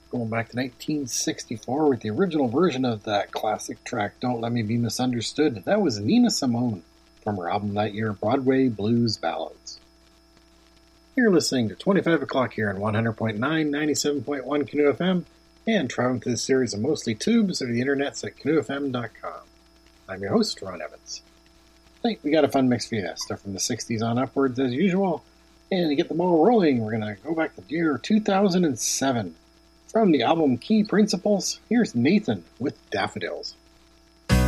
Going back to 1964 with the original version of that classic track, Don't Let Me Be Misunderstood. That was Nina Simone from her album that year, Broadway Blues Ballads. You're listening to 25 o'clock here on 100.9, 97.1 Canoe FM, and traveling through the series of mostly tubes of the internets at canoefm.com. I'm your host, Ron Evans. Tonight we got a fun mix for you, stuff from the 60s on upwards as usual, and to get the ball rolling, we're going to go back to the year 2007. From the album Key Principles, here's Nathan with Daffodils.